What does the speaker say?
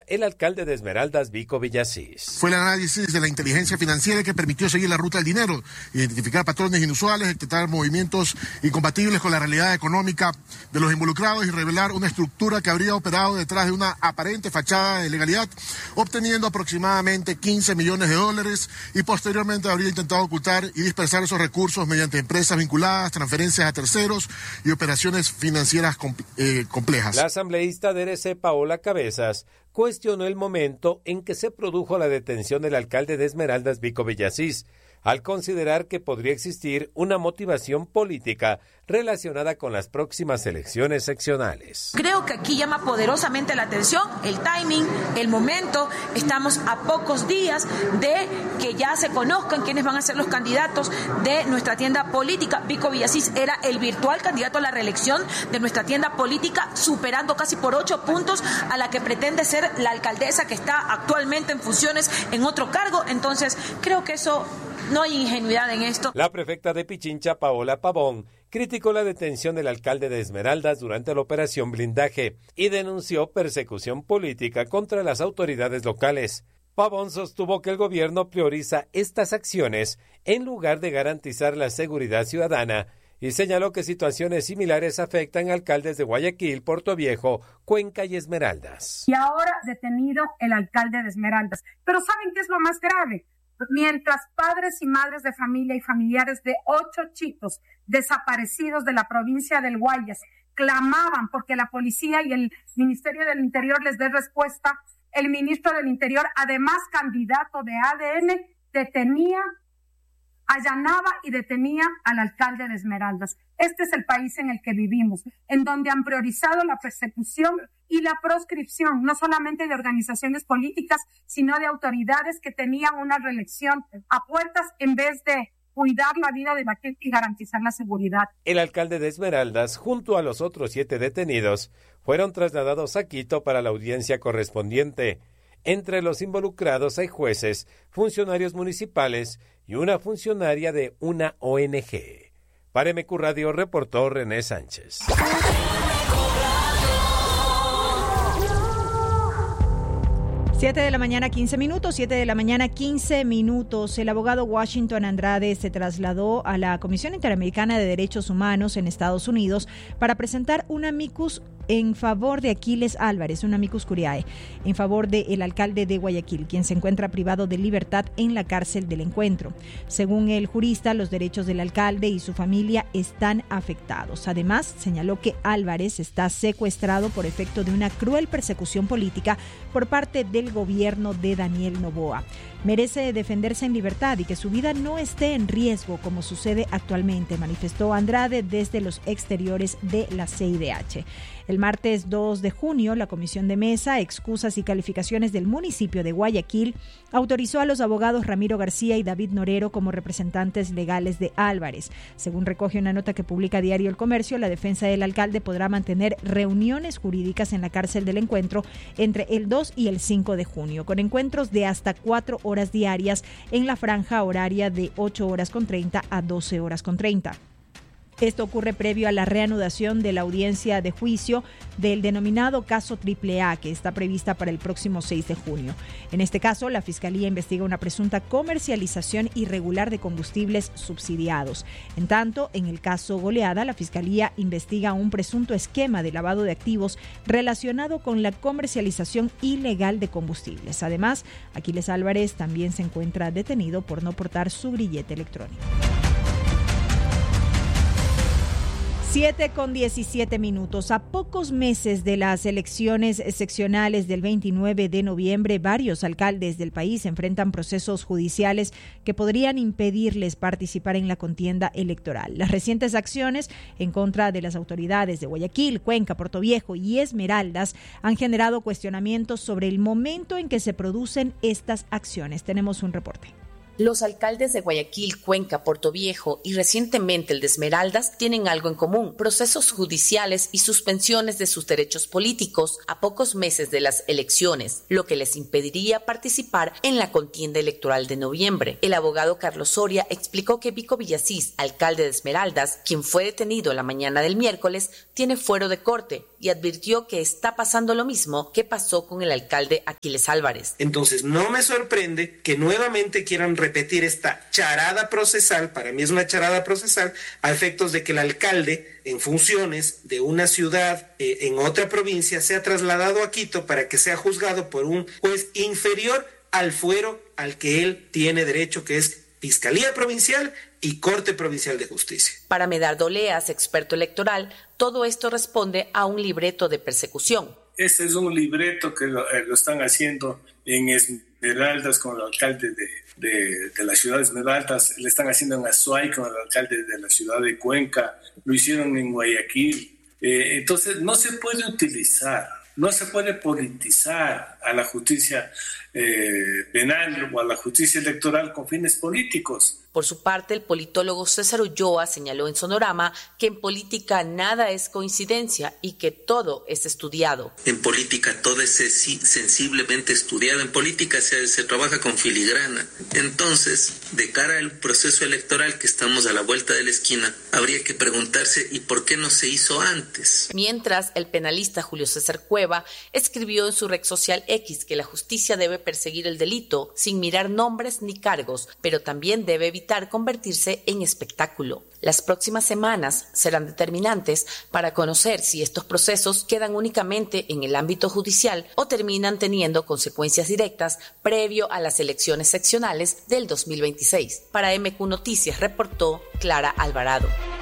el alcalde de Esmeraldas, Vico Villasís. Fue el análisis de la inteligencia financiera que permitió seguir la ruta del dinero, identificar patrones inusuales, detectar movimientos incompatibles con la realidad económica de los involucrados y revelar una estructura que habría operado detrás de una aparente fachada de legalidad, obteniendo aproximadamente 15 millones de dólares y posteriormente habría intentado ocultar y dispersar esos recursos mediante empresas vinculadas, transferencias a terceros y operaciones financieras complejas. La asambleísta de RC, Paola Cabezas, cuestionó el momento en que se produjo la detención del alcalde de Esmeraldas, Vico Villasís, al considerar que podría existir una motivación política relacionada con las próximas elecciones seccionales. Creo que aquí llama poderosamente la atención el timing, el momento. Estamos a pocos días de que ya se conozcan quiénes van a ser los candidatos de nuestra tienda política. Vico Villasís era el virtual candidato a la reelección de nuestra tienda política, superando casi por 8 puntos a la que pretende ser la alcaldesa que está actualmente en funciones en otro cargo. Entonces, creo que eso no hay ingenuidad en esto. La prefecta de Pichincha, Paola Pavón, criticó la detención del alcalde de Esmeraldas durante la operación Blindaje y denunció persecución política contra las autoridades locales. Pavón sostuvo que el gobierno prioriza estas acciones en lugar de garantizar la seguridad ciudadana y señaló que situaciones similares afectan a alcaldes de Guayaquil, Portoviejo, Cuenca y Esmeraldas. Y ahora detenido el alcalde de Esmeraldas. Pero ¿saben qué es lo más grave? Mientras padres y madres de familia y familiares de 8 chicos desaparecidos de la provincia del Guayas clamaban porque la policía y el Ministerio del Interior les dé respuesta, el ministro del Interior, además candidato de ADN, allanaba y detenía al alcalde de Esmeraldas. Este es el país en el que vivimos, en donde han priorizado la persecución y la proscripción, no solamente de organizaciones políticas, sino de autoridades que tenían una reelección a puertas en vez de cuidar la vida de la gente y garantizar la seguridad. El alcalde de Esmeraldas, junto a los otros 7 detenidos, fueron trasladados a Quito para la audiencia correspondiente. Entre los involucrados hay jueces, funcionarios municipales y una funcionaria de una ONG. Para MQ Radio reportó René Sánchez. 7 de la mañana, 15 minutos. El abogado Washington Andrade se trasladó a la Comisión Interamericana de Derechos Humanos en Estados Unidos para presentar un amicus en favor de Aquiles Álvarez, un amicus curiae, en favor del alcalde de Guayaquil, quien se encuentra privado de libertad en la cárcel del Encuentro. Según el jurista, los derechos del alcalde y su familia están afectados. Además, señaló que Álvarez está secuestrado por efecto de una cruel persecución política por parte del gobierno de Daniel Noboa. Merece defenderse en libertad y que su vida no esté en riesgo como sucede actualmente, manifestó Andrade desde los exteriores de la CIDH. El martes 2 de junio, la Comisión de Mesa, Excusas y Calificaciones del municipio de Guayaquil autorizó a los abogados Ramiro García y David Norero como representantes legales de Álvarez. Según recoge una nota que publica Diario El Comercio, la defensa del alcalde podrá mantener reuniones jurídicas en la cárcel del Encuentro entre el 2 y el 5 de junio, con encuentros de hasta 4 horas diarias en la franja horaria de 8 horas con 30 a 12 horas con 30. Esto ocurre previo a la reanudación de la audiencia de juicio del denominado caso AAA, que está prevista para el próximo 6 de junio. En este caso, la Fiscalía investiga una presunta comercialización irregular de combustibles subsidiados. En tanto, en el caso Goleada, la Fiscalía investiga un presunto esquema de lavado de activos relacionado con la comercialización ilegal de combustibles. Además, Aquiles Álvarez también se encuentra detenido por no portar su grillete electrónico. 7:17. A pocos meses de las elecciones seccionales del 29 de noviembre, varios alcaldes del país enfrentan procesos judiciales que podrían impedirles participar en la contienda electoral. Las recientes acciones en contra de las autoridades de Guayaquil, Cuenca, Portoviejo y Esmeraldas han generado cuestionamientos sobre el momento en que se producen estas acciones. Tenemos un reporte. Los alcaldes de Guayaquil, Cuenca, Portoviejo y recientemente el de Esmeraldas tienen algo en común: procesos judiciales y suspensiones de sus derechos políticos a pocos meses de las elecciones, lo que les impediría participar en la contienda electoral de noviembre. El abogado Carlos Soria explicó que Vico Villasís, alcalde de Esmeraldas, quien fue detenido la mañana del miércoles, tiene fuero de corte y advirtió que está pasando lo mismo que pasó con el alcalde Aquiles Álvarez. Entonces, no me sorprende que nuevamente quieran repetir esta charada procesal, para mí es una charada procesal, a efectos de que el alcalde en funciones de una ciudad en otra provincia sea trasladado a Quito para que sea juzgado por un juez inferior al fuero al que él tiene derecho, que es Fiscalía Provincial y Corte Provincial de Justicia. Para Medardo Leas, experto electoral, todo esto responde a un libreto de persecución. Este es un libreto que lo están haciendo en Esmeraldas con el alcalde de la ciudad de Esmeraldas, le están haciendo en Azuay con el alcalde de la ciudad de Cuenca, lo hicieron en Guayaquil. Entonces no se puede utilizar, no se puede politizar a la justicia penal o a la justicia electoral con fines políticos. Por su parte, el politólogo César Ulloa señaló en Sonorama que en política nada es coincidencia y que todo es estudiado. En política todo es sensiblemente estudiado, en política se trabaja con filigrana. Entonces, de cara al proceso electoral que estamos a la vuelta de la esquina, habría que preguntarse ¿y por qué no se hizo antes? Mientras, el penalista Julio César Cueva escribió en su red social X que la justicia debe perseguir el delito sin mirar nombres ni cargos, pero también debe evitar convertirse en espectáculo. Las próximas semanas serán determinantes para conocer si estos procesos quedan únicamente en el ámbito judicial o terminan teniendo consecuencias directas previo a las elecciones seccionales del 2026. Para MQ Noticias reportó Clara Alvarado.